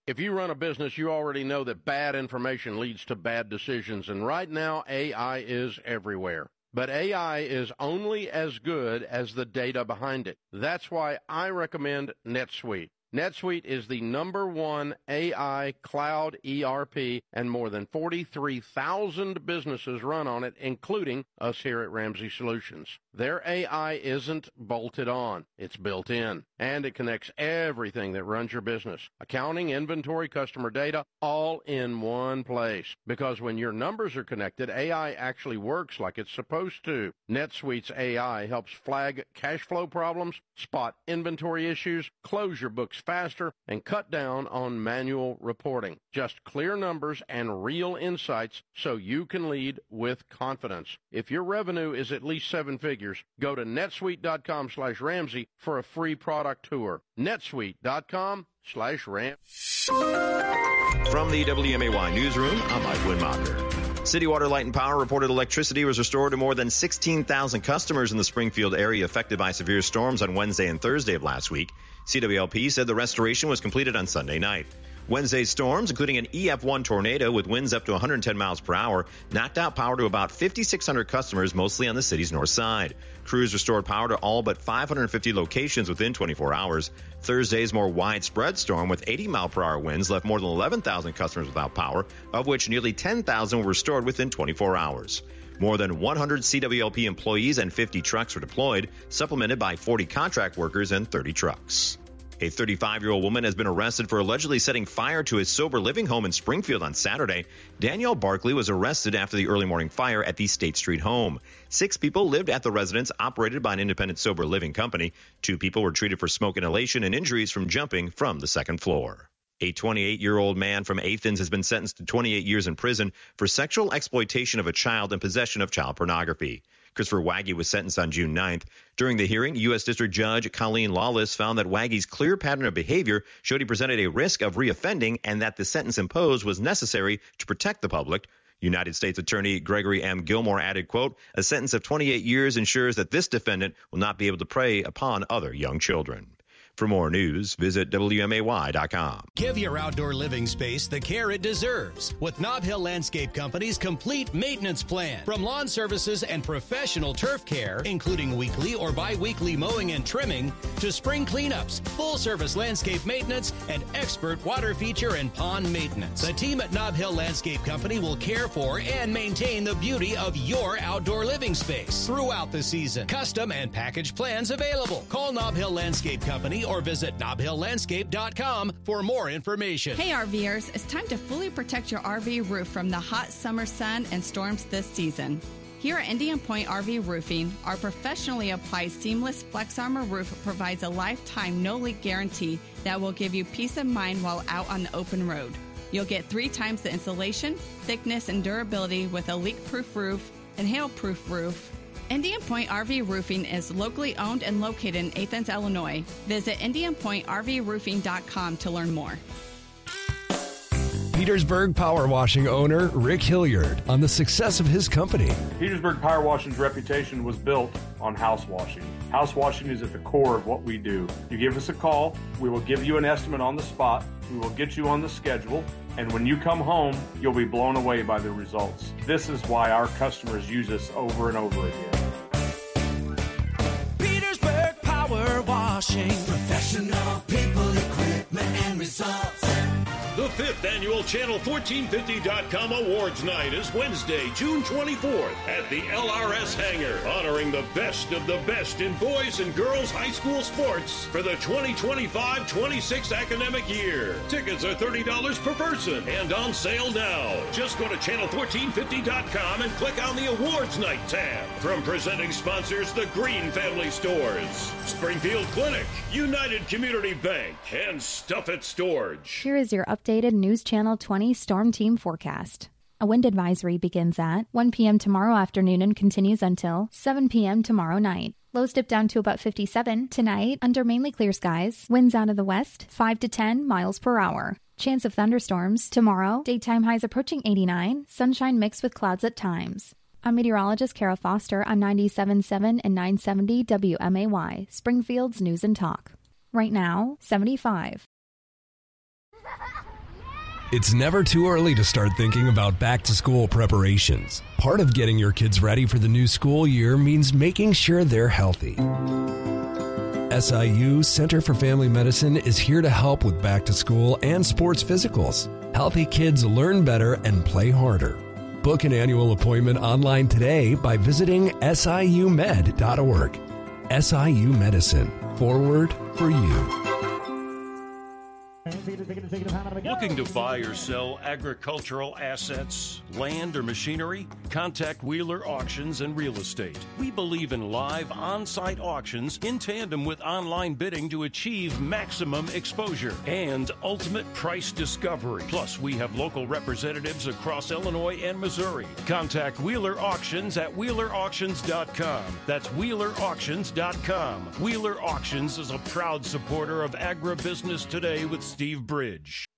If you run a business, you already know that bad information leads to bad decisions, and right now AI is everywhere. But AI is only as good as the data behind it. That's why I recommend NetSuite. NetSuite is the #1 AI cloud ERP, and more than 43,000 businesses run on it, including us here at Ramsey Solutions. Their AI isn't bolted on, it's built in, and it connects everything that runs your business. Accounting, inventory, customer data, all in one place. Because when your numbers are connected, AI actually works like it's supposed to. NetSuite's AI helps flag cash flow problems, spot inventory issues, close your books faster, and cut down on manual reporting. Just clear numbers and real insights so you can lead with confidence. If your revenue is at least 7 figures, go to netsuite.com/Ramsey for a free product tour. netsuite.com/Ramsey. From the WMAY newsroom, I'm Mike Winmacher. City Water, Light and Power reported electricity was restored to more than 16,000 customers in the Springfield area affected by severe storms on Wednesday and Thursday of last week. CWLP said the restoration was completed on Sunday night. Wednesday's storms, including an EF1 tornado with winds up to 110 miles per hour, knocked out power to about 5,600 customers, mostly on the city's north side. Crews restored power to all but 550 locations within 24 hours. Thursday's more widespread storm with 80-mile-per-hour winds left more than 11,000 customers without power, of which nearly 10,000 were restored within 24 hours. More than 100 CWLP employees and 50 trucks were deployed, supplemented by 40 contract workers and 30 trucks. A 35-year-old woman has been arrested for allegedly setting fire to his sober living home in Springfield on Saturday. Danielle Barkley was arrested after the early morning fire at the State Street home. 6 people lived at the residence operated by an independent sober living company. 2 people were treated for smoke inhalation and injuries from jumping from the second floor. A 28-year-old man from Athens has been sentenced to 28 years in prison for sexual exploitation of a child and possession of child pornography. Christopher Waggy was sentenced on June 9th. During the hearing, U.S. District Judge Colleen Lawless found that Waggy's clear pattern of behavior showed he presented a risk of reoffending and that the sentence imposed was necessary to protect the public. United States Attorney Gregory M. Gilmore added, quote, "A sentence of 28 years ensures that this defendant will not be able to prey upon other young children." For more news, visit WMAY.com. Give your outdoor living space the care it deserves with Nob Hill Landscape Company's complete maintenance plan. From lawn services and professional turf care, including weekly or bi-weekly mowing and trimming, to spring cleanups, full-service landscape maintenance, and expert water feature and pond maintenance. The team at Nob Hill Landscape Company will care for and maintain the beauty of your outdoor living space throughout the season. Custom and package plans available. Call Nob Hill Landscape Company or visit knobhilllandscape.com for more information. Hey RVers, it's time to fully protect your RV roof from the hot summer sun and storms this season. Here at Indian Point RV Roofing, our professionally applied seamless Flex Armor roof provides a lifetime no-leak guarantee that will give you peace of mind while out on the open road. You'll get 3 times the insulation, thickness, and durability with a leak-proof roof and hail-proof roof. Indian Point RV Roofing is locally owned and located in Athens, Illinois. Visit IndianPointRVRoofing.com to learn more. Petersburg Power Washing owner Rick Hilliard on the success of his company. Petersburg Power Washing's reputation was built on house washing. House washing is at the core of what we do. You give us a call, we will give you an estimate on the spot, we will get you on the schedule, and when you come home, you'll be blown away by the results. This is why our customers use us over and over again. Petersburg Power Washing. Professional people, equipment, and results. The 5th annual Channel1450.com Awards Night is Wednesday, June 24th at the LRS Hangar, honoring the best of the best in boys and girls high school sports for the 2025-26 academic year. Tickets are $30 per person and on sale now. Just go to Channel1450.com and click on the Awards Night tab. From presenting sponsors, the Green Family Stores, Springfield Clinic, United Community Bank, and Stuff It Storage. Here is your updated News Channel 20 Storm Team forecast. A wind advisory begins at 1 p.m. tomorrow afternoon and continues until 7 p.m. tomorrow night. Lows dip down to about 57 tonight under mainly clear skies. Winds out of the west 5 to 10 miles per hour. Chance of thunderstorms tomorrow. Daytime highs approaching 89. Sunshine mixed with clouds at times. I'm meteorologist Kara Foster on 97.7 and 970 WMAY, Springfield's News and Talk. Right now, 75. It's never too early to start thinking about back-to-school preparations. Part of getting your kids ready for the new school year means making sure they're healthy. SIU Center for Family Medicine is here to help with back-to-school and sports physicals. Healthy kids learn better and play harder. Book an annual appointment online today by visiting siumed.org. SIU Medicine. Forward for you. Looking to buy or sell agricultural assets, land, or machinery? Contact Wheeler Auctions and Real Estate. We believe in live on-site auctions in tandem with online bidding to achieve maximum exposure and ultimate price discovery. Plus, we have local representatives across Illinois and Missouri. Contact Wheeler Auctions at WheelerAuctions.com. That's WheelerAuctions.com. Wheeler Auctions is a proud supporter of Agribusiness Today with Steve Bridge.